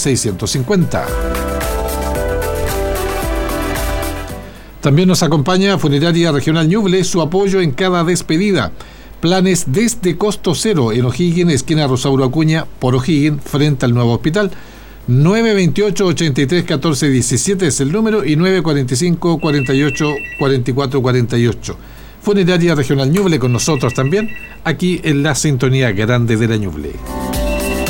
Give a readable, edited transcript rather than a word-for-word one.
650. También nos acompaña Funeraria Regional Ñuble, su apoyo en cada despedida. Planes desde costo cero en O'Higgins, esquina Rosauro Acuña, por O'Higgins, frente al nuevo hospital. 928-83-14-17 es el número y 945-48-44-48. Funeraria Regional Ñuble con nosotros también, aquí en la sintonía grande de la Ñuble.